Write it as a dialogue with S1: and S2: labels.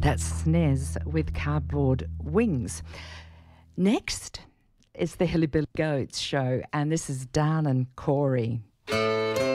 S1: That's Snez with Cardboard Wings. Next is the Hilly Billy Goats show, and this is Dan and Corey.